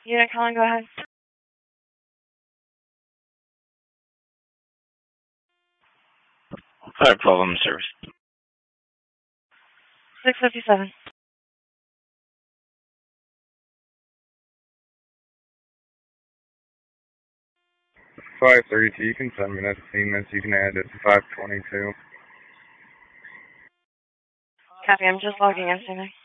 Unit calling, go ahead. 512 on the service. 657. 532, you can send me that minutes, you can add it to 522. Copy, I'm just logging in, same thing.